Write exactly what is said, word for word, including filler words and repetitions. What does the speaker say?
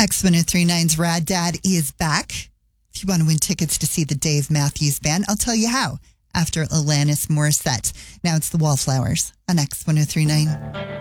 X ten three's Rad Dad is back. If you want to win tickets to see the Dave Matthews Band, I'll tell you how after Alanis Morissette. Now it's the Wallflowers on X ten thirty-nine.